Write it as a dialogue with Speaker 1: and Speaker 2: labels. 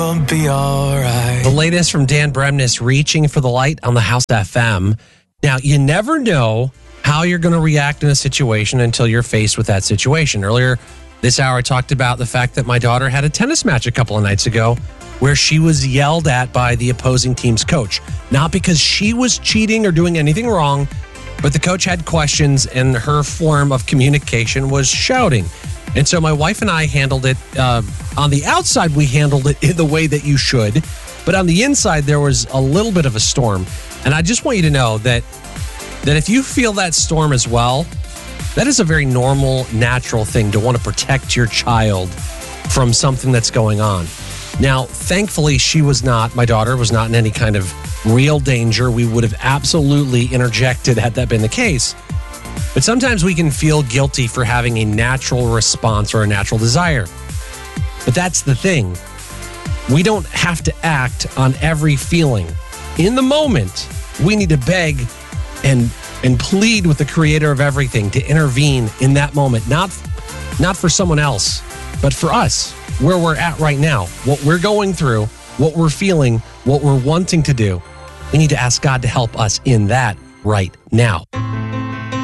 Speaker 1: Be all right.
Speaker 2: The latest from Dan Bremnes, Reaching for the Light on the House FM. Now, you never know how you're going to react in a situation until you're faced with that situation. Earlier this hour, I talked about the fact that my daughter had a tennis match a couple of nights ago where she was yelled at by the opposing team's coach. Not because she was cheating or doing anything wrong, but the coach had questions and her form of communication was shouting. And so my wife and I handled it. On the outside, we handled it in the way that you should. But on the inside, there was a little bit of a storm. And I just want you to know that if you feel that storm as well, that is a very normal, natural thing to want to protect your child from something that's going on. Now, thankfully, my daughter was not in any kind of real danger. We would have absolutely interjected had that been the case. But sometimes we can feel guilty for having a natural response or a natural desire. But that's the thing. We don't have to act on every feeling. In the moment, we need to beg and plead with the creator of everything to intervene in that moment. Not for someone else, but for us, where we're at right now, what we're going through, what we're feeling, what we're wanting to do. We need to ask God to help us in that right now.